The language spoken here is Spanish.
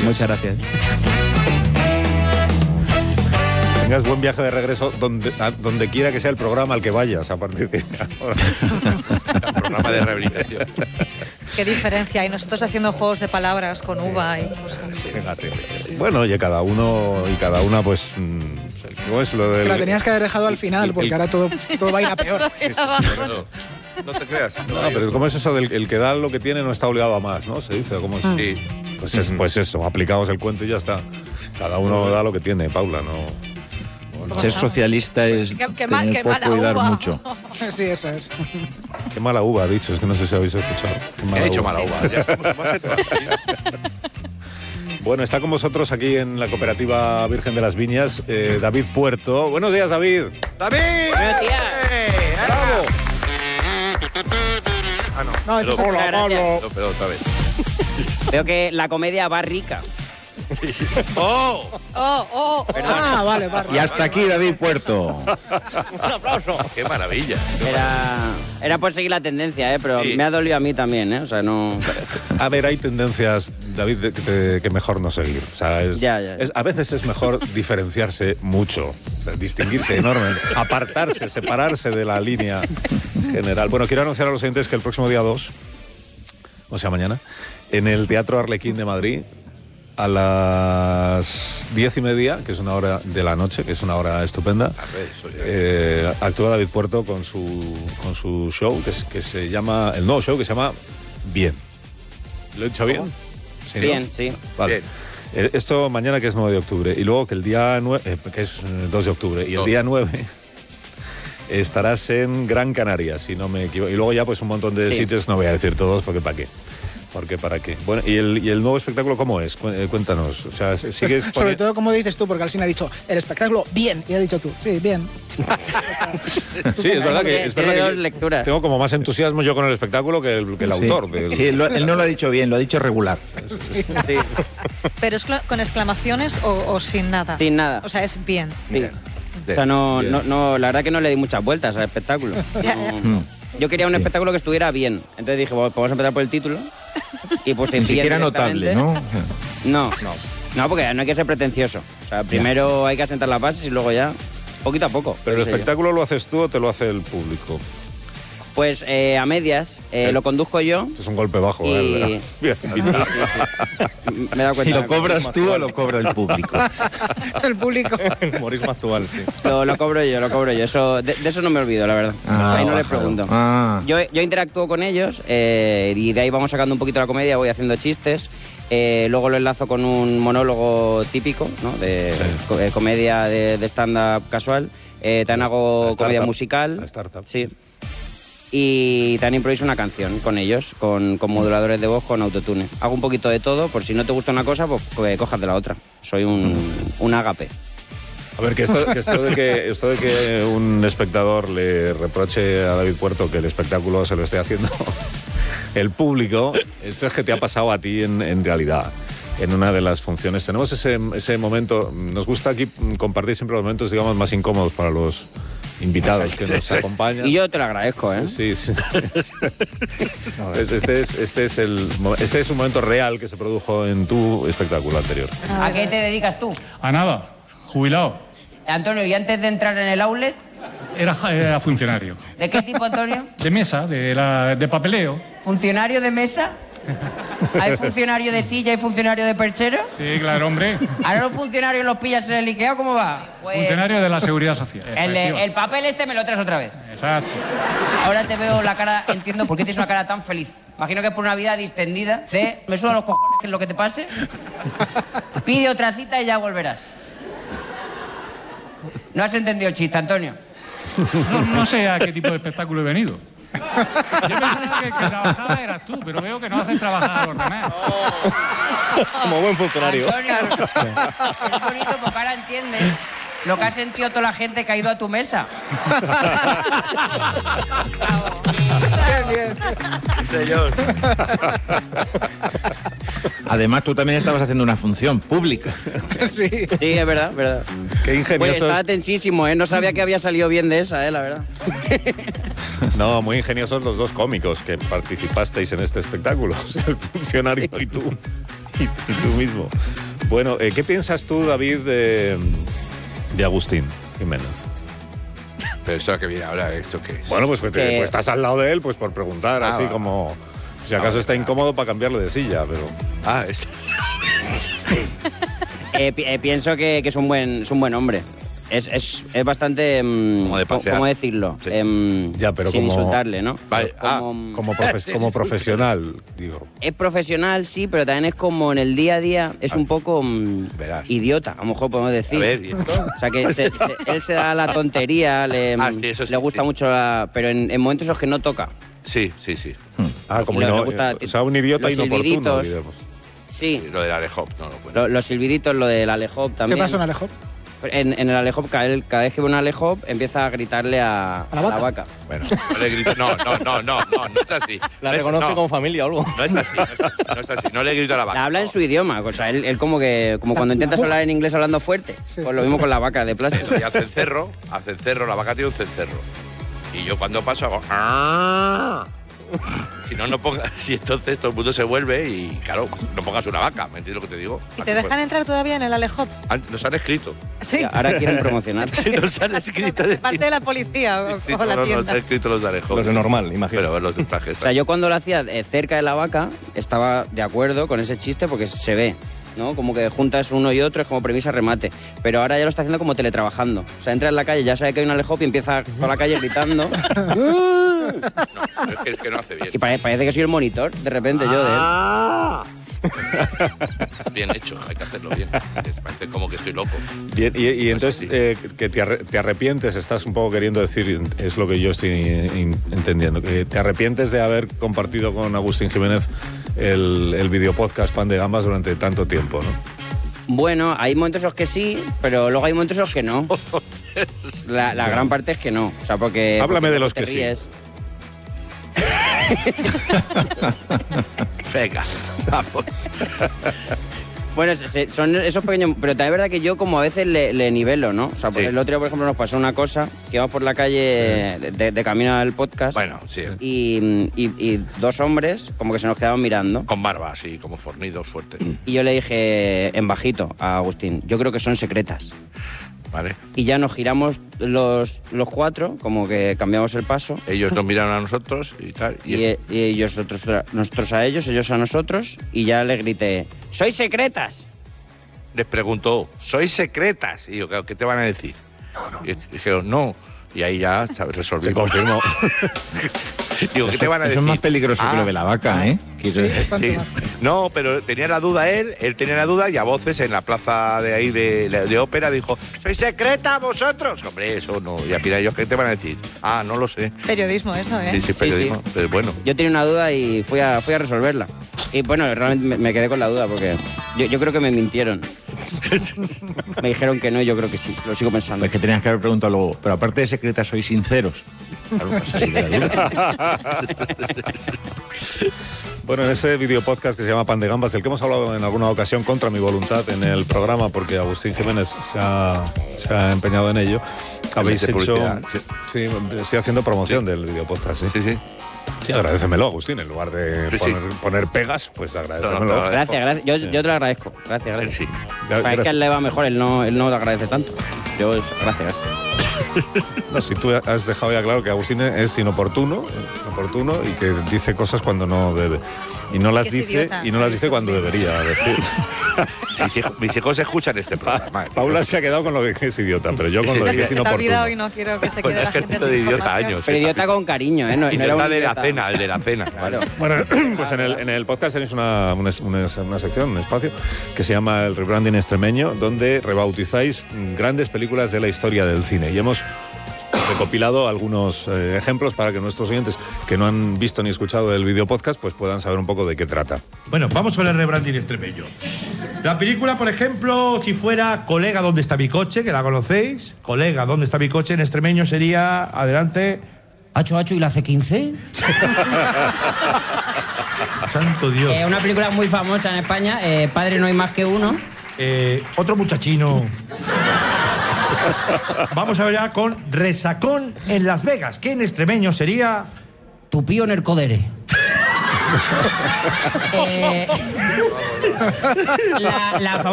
Muchas gracias. Tengas buen viaje de regreso donde quiera que sea el programa al que vayas a partir de ahora. El programa de rehabilitación. Qué diferencia hay nosotros haciendo juegos de palabras con uva y cosas. Fíjate. Bueno, oye, cada uno y cada una, pues... ¿cómo es lo del...? Que la tenías que haber dejado al final, porque ahora todo va a ir a peor. No te creas. No, pero ¿cómo es eso del el que da lo que tiene no está obligado a más, ¿no? Se dice, ¿cómo es? Sí. Pues eso, aplicamos el cuento y ya está. Cada uno da lo que tiene, Paula, no... Ser socialista es tener poco y dar mucho. Sí, eso es. Qué mala uva ha dicho, es que no sé si habéis escuchado. He dicho mala uva, ya estamos más Bueno, está con vosotros aquí en la Cooperativa Virgen de las Viñas, David Puerto. Buenos días, David. ¡David! Buenos días. ¡Bravo! Ah, no. No, eso es Hola, Pablo. No, pero otra vez. Veo que la comedia va rica. ¡Oh! Vale. Y hasta aquí David Puerto. ¡Un aplauso! ¡Qué maravilla! Era por seguir la tendencia, pero Sí. me ha dolido a mí también, o sea, no... A ver, hay tendencias, David, que mejor no seguir. O sea, a veces es mejor diferenciarse mucho, o sea, distinguirse enormemente, apartarse, separarse de la línea general. Bueno, quiero anunciar a los oyentes que el próximo día 2, o sea, mañana, en el Teatro Arlequín de Madrid, a las 10:30, que es una hora de la noche, que es una hora estupenda, actúa David Puerto con su show, que se llama, el nuevo show que se llama Bien. ¿Lo he dicho bien? ¿Sí, Bien, no? sí. Vale. Esto mañana, que es 9 de octubre, y luego que el día 9, que es 2 de octubre, y el día 9 estarás en Gran Canaria, si no me equivoco. Y luego ya pues un montón de sitios, no voy a decir todos, porque ¿para qué? Porque ¿para qué? Bueno, ¿y el nuevo espectáculo cómo es? Cuéntanos. O sea, ¿sigues Sobre todo, como dices tú, porque Alsina ha dicho, el espectáculo, bien. Y ha dicho tú, sí, bien. Sí, es verdad que dos lecturas. Tengo como más entusiasmo yo con el espectáculo que el autor. Sí, él no lo ha dicho bien, lo ha dicho regular. Sí. ¿Pero es con exclamaciones o sin nada? Sin nada. O sea, es bien. Sí. O sea, no, la verdad que no le di muchas vueltas al espectáculo. Yo quería un espectáculo que estuviera bien. Entonces dije, bueno, vamos a empezar por el título. Y pues Ni siquiera notable, ¿no? No, porque no hay que ser pretencioso. O sea, primero hay que asentar las bases y luego ya, poquito a poco. ¿Pero el espectáculo lo haces tú o te lo hace el público? Pues a medias, lo conduzco yo. Es un golpe bajo, y... Bien. Sí. Me he dado cuenta. ¿Y lo cobras tú o lo cobra el público? El público. El humorismo actual, sí. Lo cobro yo. Eso, de eso no me olvido, la verdad. Ahí no les pregunto. Yo interactúo con ellos y de ahí vamos sacando un poquito la comedia, voy haciendo chistes. Luego lo enlazo con un monólogo típico, ¿no? De comedia de stand-up casual. También hago comedia musical. La startup. Sí. Y también improviso una canción con ellos, con moduladores de voz, con autotune. Hago un poquito de todo, por si no te gusta una cosa, pues cojas de la otra. Soy un ágape. A ver, que esto de que un espectador le reproche a David Puerto que el espectáculo se lo esté haciendo el público, esto es que te ha pasado a ti en realidad. En una de las funciones tenemos ese momento, nos gusta aquí compartir siempre los momentos, digamos, más incómodos para los invitados que nos acompañan. Y yo te lo agradezco, ¿eh? Sí. No, este es un momento real que se produjo en tu espectáculo anterior. ¿A qué te dedicas tú? A nada, jubilado. Antonio, ¿y antes de entrar en el outlet? Era funcionario. ¿De qué tipo, Antonio? De mesa, de papeleo. ¿Funcionario de mesa? ¿Hay funcionario de silla y funcionario de perchero? Sí, claro, hombre. ¿Ahora los funcionarios los pillas en el Ikea? ¿Cómo va? Pues Funcionario de la Seguridad Social. el papel este me lo traes otra vez. Exacto. Ahora te veo la cara, entiendo por qué tienes una cara tan feliz. Imagino que es por una vida distendida de me sudan los cojones que es lo que te pase. Pide otra cita y ya volverás. ¿No has entendido el chiste, Antonio? No sé a qué tipo de espectáculo he venido. Yo pensaba que trabajaba eras tú, pero veo que no haces trabajar a los demás. Como buen funcionario. Antonio, es bonito porque ahora entiendes lo que ha sentido toda la gente que ha ido a tu mesa. Señor. Además, tú también estabas haciendo una función pública. Sí. Sí, es verdad. Qué ingenioso. Pues estaba tensísimo, no sabía que había salido bien de esa, la verdad. No, muy ingeniosos los dos cómicos que participasteis en este espectáculo, el funcionario y tú. y tú mismo. Bueno, ¿qué piensas tú, David, de Agustín Jiménez? Pero esto que viene ahora, ¿esto qué es? Bueno, pues estás al lado de él, pues por preguntar, así como... Si acaso está incómodo para cambiarle de silla, pero... Es... Pienso que es un buen hombre. Es bastante... ¿Cómo decirlo? Sí. Ya, pero sin como, insultarle, ¿no? Vale, como profesional, digo. Es profesional, sí, pero también es como en el día a día, es un poco idiota, a lo mejor podemos decir. A ver, ¿y esto? O sea, que él se da la tontería, le gusta mucho, pero en momentos en los que no toca. Sí. Como un idiota inoportuno, digamos. Sí. Lo del Alehop, no lo cuento. Los silbiditos, lo del Alehop también. ¿Qué pasa en Alehop? En el Alehop, cada vez que ve un Alehop, empieza a gritarle a la vaca. Bueno, no le grito, no es así. La reconoce como familia o algo. No es así, no le grito a la vaca. Habla en su idioma, o sea, él como cuando intentas hablar en inglés hablando fuerte, pues lo mismo con la vaca de plástico. Y al cencerro, la vaca tiene un cencerro. Y yo cuando paso hago... Si entonces todo el mundo se vuelve y, claro, no pongas una vaca, ¿me entiendes lo que te digo? ¿Y te dejan entrar todavía en el Alehop? Nos han escrito. Sí. Ahora quieren promocionar. Sí, nos han escrito. Parte de la policía o la tienda. Nos han escrito los de Alehop. Los de normal, imagino. Pero los de trajes. O sea, yo cuando lo hacía cerca de la vaca, estaba de acuerdo con ese chiste porque se ve, ¿no? Como que juntas uno y otro, es como premisa remate. Pero ahora ya lo está haciendo como teletrabajando. O sea, entra en la calle, ya sabe que hay un Alehop y empieza por la calle gritando. No, es que no hace bien. Y parece que soy el monitor, de repente, yo de él. Bien hecho, hay que hacerlo bien. Parece como que estoy loco. Bien, y entonces, que te arrepientes, estás un poco queriendo decir, es lo que yo estoy entendiendo, que te arrepientes de haber compartido con Agustín Jiménez el videopodcast Pan de Gambas durante tanto tiempo, ¿no? Bueno, hay momentos en los que sí, pero luego hay momentos en los que no. La gran parte es que no. O sea, porque... Háblame de los que ríes. sí. Venga, vamos. Bueno, son esos pequeños... Pero también es verdad que yo como a veces le nivelo, ¿no? O sea, el otro día, por ejemplo, nos pasó una cosa, que íbamos por la calle de camino al podcast. Bueno, sí. Y dos hombres como que se nos quedaban mirando. Con barba, así, como fornidos, fuertes. Y yo le dije en bajito a Agustín, yo creo que son secretas. Vale. Y ya nos giramos los cuatro, como que cambiamos el paso. Ellos nos miraron a nosotros y tal. Y ellos, nosotros a ellos a nosotros. Y ya le grité, ¡sois secretas! Les preguntó, ¿sois secretas? Y yo, ¿qué te van a decir? No. Y dijeron, no. Y ahí ya resolví. Se confirmó. Digo, ¿qué te van a decir? Eso es más peligroso que lo de la vaca, ¿eh? Sí, bastante más. No, pero tenía la duda él tenía la duda y a voces en la plaza de ahí de ópera dijo, ¿sois secreta vosotros? Hombre, eso no. Y al final ellos, ¿qué te van a decir? No lo sé. Periodismo eso, ¿eh? Sí, periodismo. Sí. Pero bueno. Yo tenía una duda y fui a resolverla. Y bueno, realmente me quedé con la duda porque yo creo que me mintieron. Me dijeron que no y yo creo que sí. Lo sigo pensando. Es que tenías que haber preguntado luego, pero aparte de secretas, ¿sois sinceros? Claro, pues así de la duda. Bueno, en ese videopodcast que se llama Pan de Gambas, del que hemos hablado en alguna ocasión contra mi voluntad en el programa, porque Agustín Jiménez se ha empeñado en ello, habéis hecho... Sí, estoy haciendo promoción del videopodcast. Sí. Sí, agradécemelo, Agustín, en lugar de poner pegas, pues agradécemelo. No, gracias. Yo te lo agradezco. Gracias. Sí. Es que a él le va mejor, él no te agradece tanto. Gracias. No, si tú has dejado ya claro que Agustín es inoportuno y que dice cosas cuando no debe. Y no las dice cuando debería decir. Mis hijos escuchan este programa. Paula se ha quedado con lo que es idiota, pero yo con lo que es inoportuno. Se te ha olvidado y no quiero que se quede la gente sin de idiota información. años. Pero idiota con cariño, ¿eh? No era de la cena. Claro. Bueno, pues en el podcast tenéis una sección, un espacio, que se llama el Rebranding Extremeño, donde rebautizáis grandes películas de la historia del cine. Y hemos recopilado algunos ejemplos para que nuestros oyentes que no han visto ni escuchado el videopodcast pues puedan saber un poco de qué trata. Bueno, vamos con el rebranding extremeño. La película, por ejemplo, si fuera Colega, ¿dónde está mi coche? Que la conocéis. Colega, ¿dónde está mi coche? En extremeño sería, adelante... ¿Hacho y la C15? Santo Dios. Una película muy famosa en España, Padre no hay más que uno. Otro muchachino. Vamos a ver ya con Resacón en Las Vegas, que en extremeño sería... Tupío en el codere. La